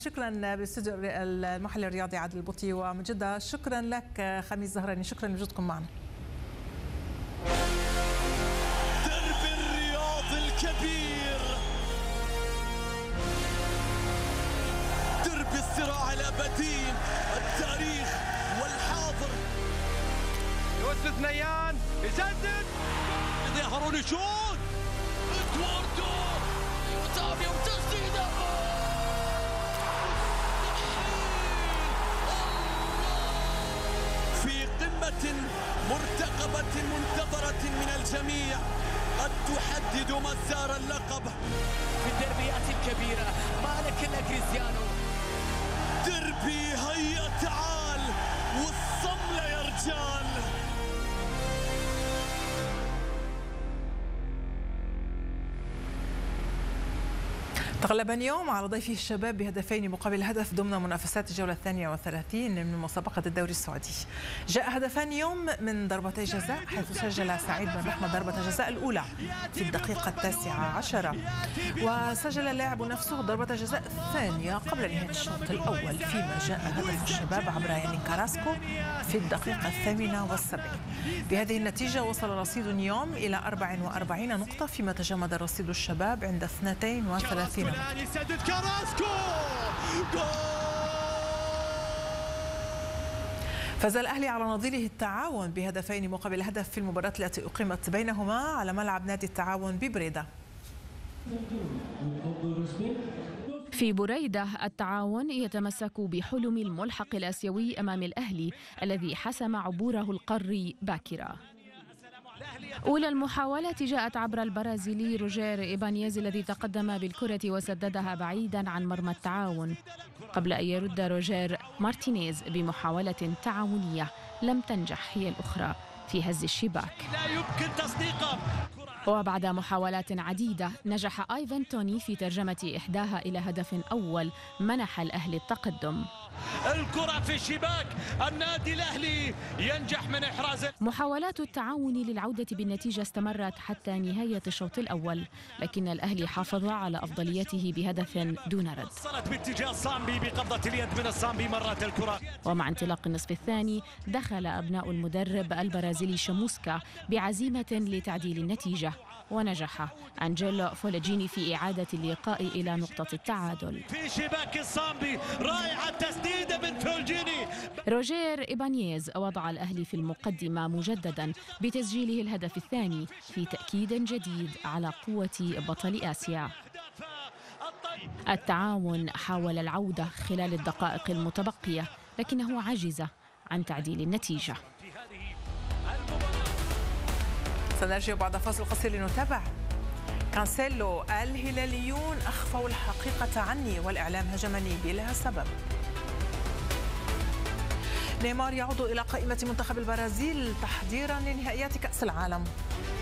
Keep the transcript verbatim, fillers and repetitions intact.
شكرا بالاستوديو المحلل الرياضي عادل البطي ومن جدة. شكرا لك خميس زهراني، شكرا لوجودكم معنا. درب الرياض الكبير، درب الصراع الابدي، التاريخ والحاضر. يوسف نيان يسدد، يظهرون يشوط ادواردو يتابع وتسديده في قمة مرتقبة منتظرة من الجميع، قد تحدد مسار اللقب في الدربيات الكبيرة. مالك إلا كريستيانو. دربي هيا تعال والصمل يا رجال. تغلب اليوم على ضيفه الشباب بهدفين مقابل هدف ضمن منافسات الجولة الثانية والثلاثين من مسابقة الدوري السعودي. جاء هدفان اليوم من ضربتي جزاء، حيث سجل سعيد بن رحمة ضربة الجزاء الأولى في الدقيقة التاسعة عشرة، وسجل اللاعب نفسه ضربة الجزاء الثانية قبل نهاية الشوط الأول، فيما جاء هدف الشباب عبر يانين كاراسكو في الدقيقة الثامنة والسبعين. بهذه النتيجة وصل رصيد اليوم إلى أربع وأربعين نقطة، فيما تجمد رصيد الشباب عند اثنتين وثلاثين. فاز الأهلي على نظيره التعاون بهدفين مقابل هدف في المباراة التي أقيمت بينهما على ملعب نادي التعاون ببريدة. في بريدة التعاون يتمسك بحلم الملحق الآسيوي أمام الأهلي الذي حسم عبوره القاري باكرا. أولى المحاولات جاءت عبر البرازيلي روجير إيبانييز الذي تقدم بالكرة وسددها بعيدا عن مرمى التعاون، قبل أن يرد روجير مارتينيز بمحاولة تعاونية لم تنجح هي الأخرى في هز الشباك. لا يمكن تصديقه. وبعد محاولات عديدة نجح آيفان توني في ترجمة إحداها إلى هدف أول منح الأهلي التقدم. الكرة في الشباك، النادي الأهلي ينجح من إحراز. محاولات التعاون للعودة بالنتيجة استمرت حتى نهاية الشوط الأول، لكن الأهلي حافظ على أفضليته بهدف دون رد. وصلت باتجاه الصامبي بقبضة اليد من الصامبي مرت الكرة. ومع انطلاق النصف الثاني دخل أبناء المدرب البرازيلي شاموسكا بعزيمة لتعديل النتيجة، ونجح أنجيلو فوليجيني في إعادة اللقاء إلى نقطة التعادل. في شباك الصامبي رائعة تسديدة من فولجيني. روجير إيبانييز وضع الأهلي في المقدمة مجددا بتسجيله الهدف الثاني، في تأكيد جديد على قوة بطل آسيا. التعاون حاول العودة خلال الدقائق المتبقية، لكنه عجز عن تعديل النتيجة. سنرجع بعد فاصل قصير لنتابع. كانسيلو: الهلاليون أخفوا الحقيقة عني والإعلام هجمني بلا سبب. نيمار يعود إلى قائمة منتخب البرازيل تحضيرا لنهائيات كأس العالم.